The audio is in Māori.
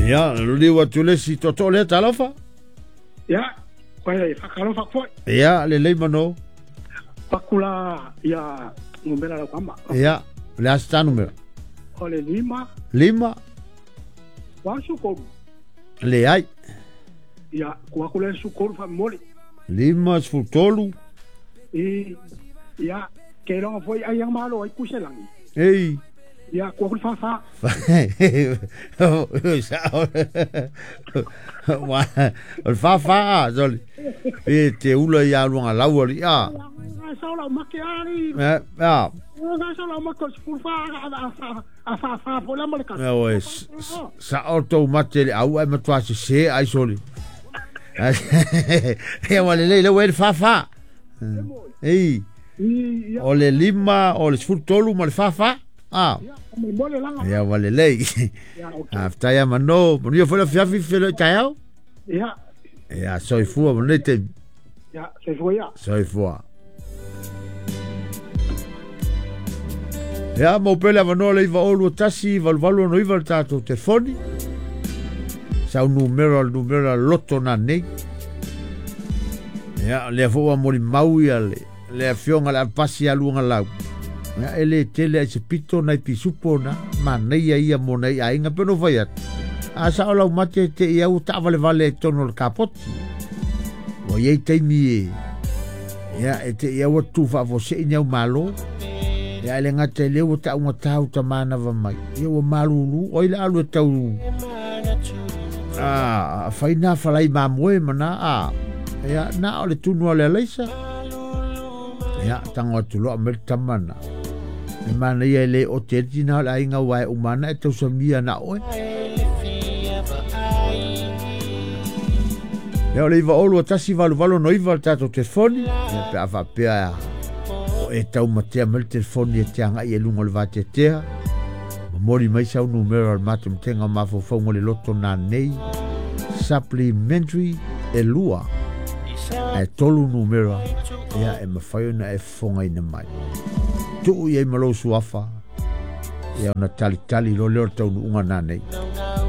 Ia, liwa tule si toto le talofa. Ia, koe whakalofa koe. Ia, le mano. Pakula, ia, ngumera la kama. Ia, le asta numero. O le 5. 5. Wa sukolu. Le ai. Ia, kua kule sukolu fa moli. 5 sfutolu. Ia, ke ronga foi ai ang malo ai kuselangi. Ei. Ia, kua kule fa. O fa, zoli. E te ula ia luanga lau ali. Ah. Saula makiari. Ah. Saula makos fulfa a pola malika. Oi, sa auto mate au e matua se ai soli. E wale le we fa. Ei. O le 5 o le sfutolu ma le fa. Ah. Ya wale le. After ya mano, mo io foi fiafi fele taiao. Ya. Ya soi fu mo nete. Ya, soi ya. Soi fu. Ya mo pele vano le va olu tasi valvalo no iva tato telefoni. Sa un numero lotto na nei. Ya le fo mo li maui le afionga la pasi a lunga lau. Ya ele tele se pito na pisupo na ma nei ia mo nei a inga peno vai at. Asa ola mate te ia uta vale tono kapot. O ye te mi. Ya ete ia o tu fa vo se nya malo. Ya le ngate le o ta tau ta mana va mai. Ia o malulu o ile alu tau. Ah, faina falai mamoe mana ya na o le tunu le leisa. Ya tango tu lo mer tamana. E mana ia le o te dina la inga wai umana e tau samia na oe. Ya le va olo tasi valu no iva tato telefoni. Ya pe ava pe e tau matea mel telefoni e teanga i e lunga le vate tea. Mori mai sa numero al matum tenga mafo le loto na nei. Supplementary e lua. E tolu numero. Ia e mawhai na e fonga ina mai. Tu i e malo suafa. Ia ona tali lo leo tau unga na nei.